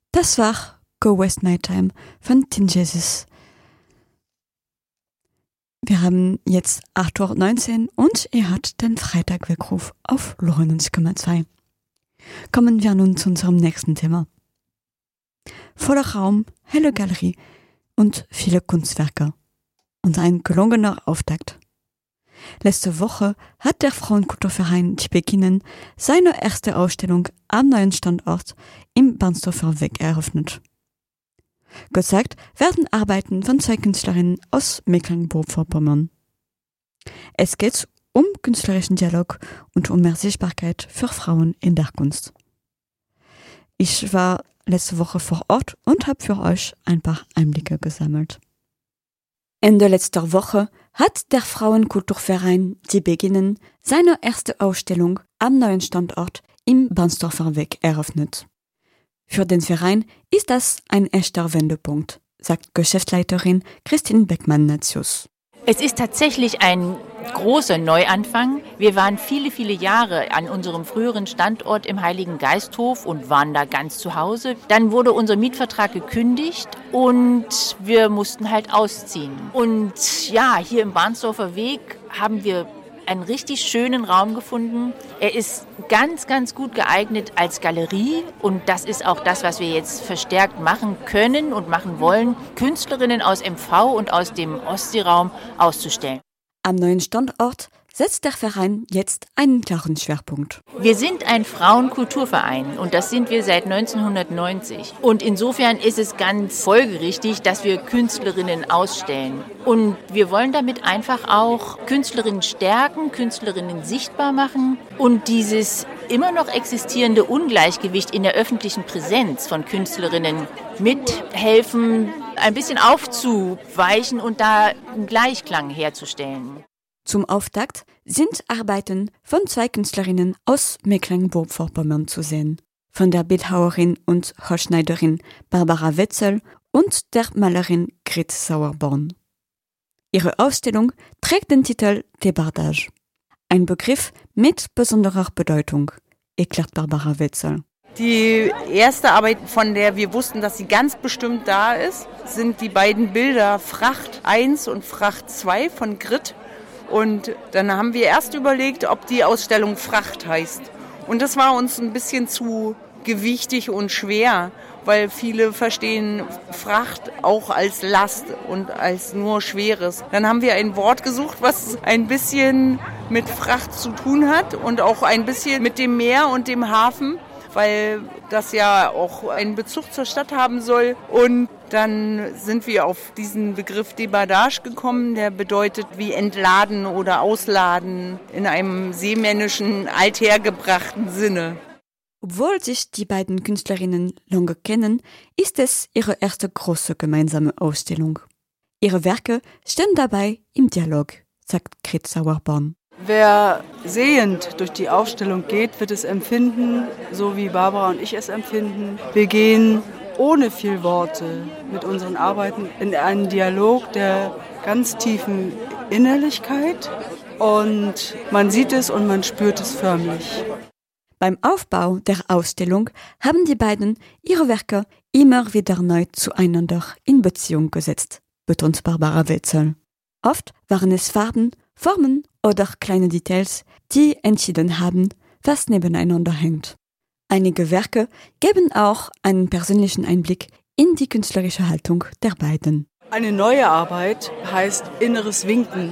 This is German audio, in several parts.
Das war Go West Nighttime von Tin Jesus. Wir haben jetzt 8:19 Uhr und ihr habt den Freitagweckruf auf 99,2. Kommen wir nun zu unserem nächsten Thema. Voller Raum, helle Galerie und viele Kunstwerke. Und ein gelungener Auftakt. Letzte Woche hat der Frauenkulturverein Tibekinen seine erste Ausstellung am neuen Standort im Bahnsdorfer Weg eröffnet. Gezeigt werden Arbeiten von 2 Künstlerinnen aus Mecklenburg-Vorpommern. Es geht um künstlerischen Dialog und um mehr Sichtbarkeit für Frauen in der Kunst. Ich war letzte Woche vor Ort und habe für euch ein paar Einblicke gesammelt. Ende letzter Woche hat der Frauenkulturverein Tibekinen seine erste Ausstellung am neuen Standort im Bahnsdorfer Weg eröffnet. Für den Verein ist das ein echter Wendepunkt, sagt Geschäftsleiterin Christine Beckmann-Natius. Es ist tatsächlich ein großer Neuanfang. Wir waren viele, viele Jahre an unserem früheren Standort im Heiligen Geisthof und waren da ganz zu Hause. Dann wurde unser Mietvertrag gekündigt und wir mussten halt ausziehen. Und ja, hier im Bahnsdorfer Weg haben wir einen richtig schönen Raum gefunden. Er ist ganz, ganz gut geeignet als Galerie und das ist auch das, was wir jetzt verstärkt machen können und machen wollen, Künstlerinnen aus MV und aus dem Ostseeraum auszustellen. Am neuen Standort setzt der Verein jetzt einen klaren Schwerpunkt. Wir sind ein Frauenkulturverein und das sind wir seit 1990. Und insofern ist es ganz folgerichtig, dass wir Künstlerinnen ausstellen. Und wir wollen damit einfach auch Künstlerinnen stärken, Künstlerinnen sichtbar machen und dieses immer noch existierende Ungleichgewicht in der öffentlichen Präsenz von Künstlerinnen mithelfen, ein bisschen aufzuweichen und da einen Gleichklang herzustellen. Zum Auftakt sind Arbeiten von 2 Künstlerinnen aus Mecklenburg-Vorpommern zu sehen. Von der Bildhauerin und Holzschneiderin Barbara Wetzel und der Malerin Grit Sauerborn. Ihre Ausstellung trägt den Titel Débardage. Ein Begriff mit besonderer Bedeutung, erklärt Barbara Wetzel. Die erste Arbeit, von der wir wussten, dass sie ganz bestimmt da ist, sind die beiden Bilder Fracht 1 und Fracht 2 von Grit. Und dann haben wir erst überlegt, ob die Ausstellung Fracht heißt. Und das war uns ein bisschen zu gewichtig und schwer, weil viele verstehen Fracht auch als Last und als nur Schweres. Dann haben wir ein Wort gesucht, was ein bisschen mit Fracht zu tun hat und auch ein bisschen mit dem Meer und dem Hafen, weil das ja auch einen Bezug zur Stadt haben soll. Und dann sind wir auf diesen Begriff Débardage gekommen, der bedeutet wie entladen oder ausladen in einem seemännischen, althergebrachten Sinne. Obwohl sich die beiden Künstlerinnen lange kennen, ist es ihre erste große gemeinsame Ausstellung. Ihre Werke stehen dabei im Dialog, sagt Grit Sauerborn. Wer sehend durch die Ausstellung geht, wird es empfinden, so wie Barbara und ich es empfinden. Wir gehen ohne viel Worte mit unseren Arbeiten in einen Dialog der ganz tiefen Innerlichkeit und man sieht es und man spürt es förmlich. Beim Aufbau der Ausstellung haben die beiden ihre Werke immer wieder neu zueinander in Beziehung gesetzt, betont Barbara Wetzel. Oft waren es Farben, Formen oder kleine Details, die entschieden haben, was nebeneinander hängt. Einige Werke geben auch einen persönlichen Einblick in die künstlerische Haltung der beiden. Eine neue Arbeit heißt Inneres Winken.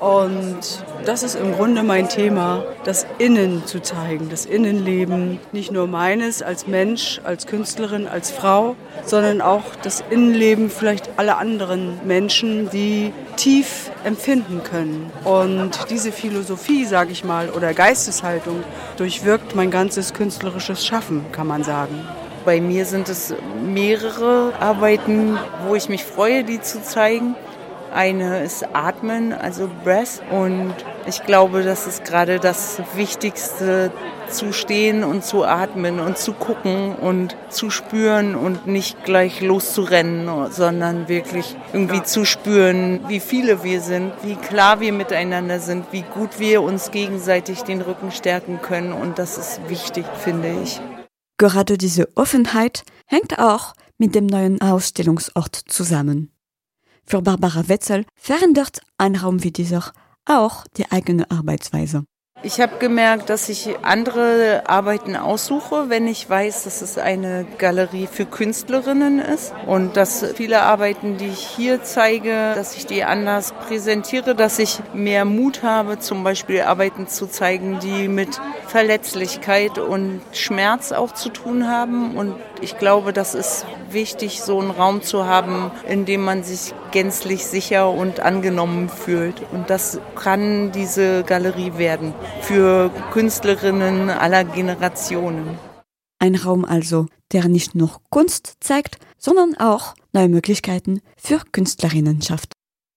Und das ist im Grunde mein Thema, das Innen zu zeigen, das Innenleben, nicht nur meines als Mensch, als Künstlerin, als Frau, sondern auch das Innenleben vielleicht aller anderen Menschen, die tief empfinden können. Und diese Philosophie, sage ich mal, oder Geisteshaltung durchwirkt mein ganzes künstlerisches Schaffen, kann man sagen. Bei mir sind es mehrere Arbeiten, wo ich mich freue, die zu zeigen. Eine ist Atmen, also Breath. Und ich glaube, das ist gerade das Wichtigste, zu stehen und zu atmen und zu gucken und zu spüren und nicht gleich loszurennen, sondern wirklich irgendwie zu spüren, wie viele wir sind, wie klar wir miteinander sind, wie gut wir uns gegenseitig den Rücken stärken können. Und das ist wichtig, finde ich. Gerade diese Offenheit hängt auch mit dem neuen Ausstellungsort zusammen. Für Barbara Wetzel verändert ein Raum wie dieser auch die eigene Arbeitsweise. Ich habe gemerkt, dass ich andere Arbeiten aussuche, wenn ich weiß, dass es eine Galerie für Künstlerinnen ist und dass viele Arbeiten, die ich hier zeige, dass ich die anders präsentiere, dass ich mehr Mut habe, zum Beispiel Arbeiten zu zeigen, die mit Verletzlichkeit und Schmerz auch zu tun haben. Und ich glaube, das ist wichtig, so einen Raum zu haben, in dem man sich gänzlich sicher und angenommen fühlt. Und das kann diese Galerie werden für Künstlerinnen aller Generationen. Ein Raum also, der nicht nur Kunst zeigt, sondern auch neue Möglichkeiten für Künstlerinnen schafft.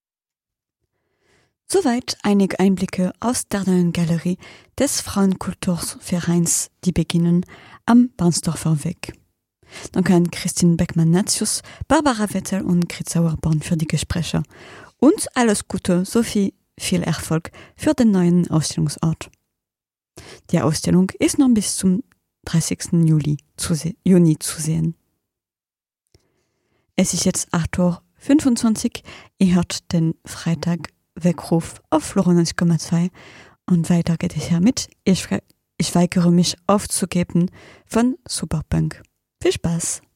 Soweit einige Einblicke aus der neuen Galerie des Frauenkulturvereins Die Beginnen am Barnsdorfer Weg. Danke an Christine Beckmann-Natzius, Barbara Wetzel und Grit Sauerborn für die Gespräche. Und alles Gute sowie viel Erfolg für den neuen Ausstellungsort. Die Ausstellung ist noch bis zum 30. Juni zu sehen. Es ist jetzt 8:25 Uhr. Ihr hört den Freitag Weckruf auf 99,2 und weiter geht es hier mit Ich weigere mich aufzugeben von Superpunk. Viel Spaß!